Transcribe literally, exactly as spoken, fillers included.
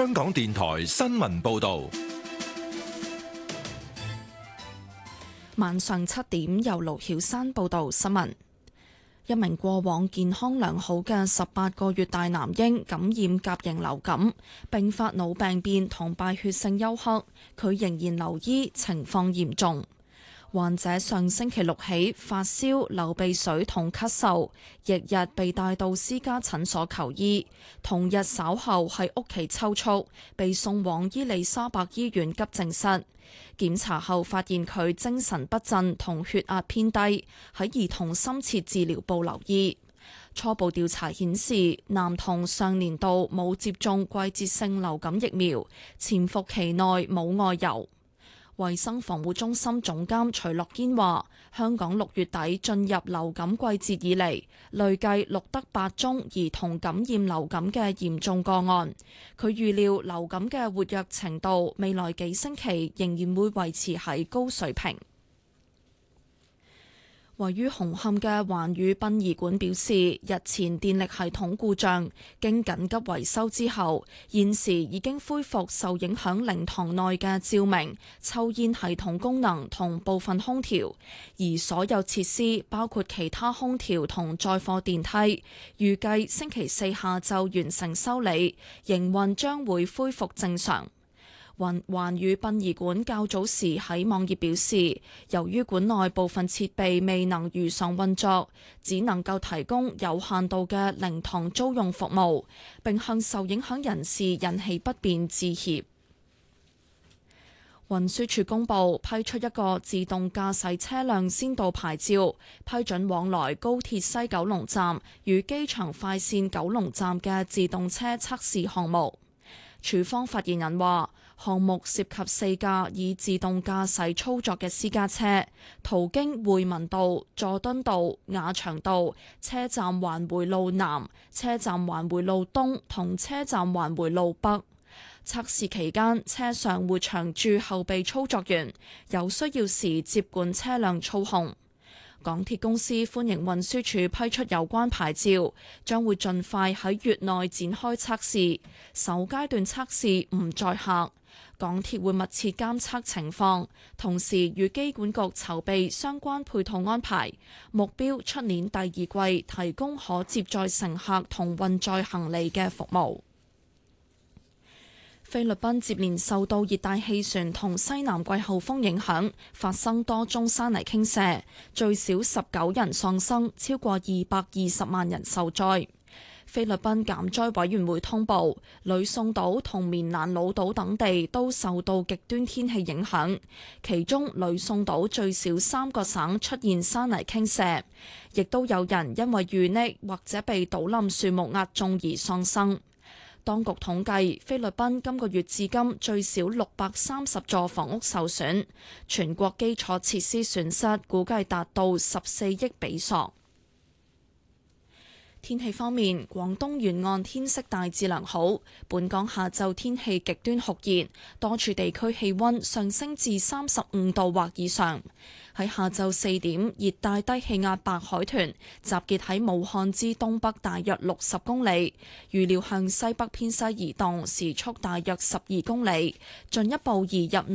香港電台新聞報道。 晚上七點，由盧曉山報道新聞。一名過往健康良好嘅十八個月大男嬰感染甲型流感，併發腦病變同敗血性休克，佢仍然留醫，情況嚴重。患者上星期六起發燒、流鼻水同咳嗽，翌日被帶到私家診所求醫，同日稍後喺屋企抽搐，被送往伊利沙伯醫院急症室。檢查後發現佢精神不振同血壓偏低，喺兒童深切治療部留醫。初步調查顯示，男童上年度冇接種季節性流感疫苗，潛伏期內冇外遊。衛生防護中心總監徐樂堅話，香港六月底進入流感季節以嚟，累計錄得八宗兒童感染流感嘅嚴重個案。佢預料流感嘅活躍程度未來幾星期仍然會維持喺高水平。位於紅磡嘅環宇殯儀館表示，日前電力系統故障，經緊急維修之後，現時已經恢復受影響靈堂內嘅照明、抽煙系統功能同部分空調，而所有設施包括其他空調同載貨電梯，預計星期四下晝完成修理，營運將會恢復正常。環宇殯儀館較早時喺網頁表示，由於館內部分設備未能如常運作，只能夠提供有限度嘅靈堂租用服務，並向受影響人士引起不便致歉。運輸署公布批出一個自動駕駛車輛先導牌照，批准往來高鐵西九龍站與機場快線九龍站嘅自動車測試項目。署方發言人話，項目涉及四架以自動駕駛操作嘅私家車，途經匯民道、佐敦道、雅翔道、車站環迴路南、車站環迴路東同車站環迴路北。測試期間，車上會長駐後備操作員，有需要時接管車輛操控。港鐵公司歡迎運輸署批出有關牌照，將會盡快喺月內展開測試。首階段測試唔載客，港鐵會密切監測情況，同時與機管局籌備相關配套安排，目標出年第二季提供可接載乘客同運載行李嘅服務。菲律賓接連受到熱帶氣旋同西南季候風影響，發生多宗山泥傾瀉，最少十九人喪生，超過二百二十萬人受災。菲律賓減災委員會通報，呂宋島同棉蘭老島等地都受到極端天氣影響，其中呂宋島最少三個省出現山泥傾瀉，亦都有人因為遇溺或者被倒冧樹木壓中而喪生。當局統計，菲律賓今個月至今最少六百三十座房屋受損，全國基礎設施損失估計達到十四億比索。天氣方面，廣東沿岸天色大致良好，本港下晝天氣極端酷熱，多處地區氣溫上升至三十五度或以上。喺下晝四點，熱帶低氣壓白海豚集結喺武漢之東北大約六十公里，預料向西北偏西移動，時速大約十二公里，進一步移入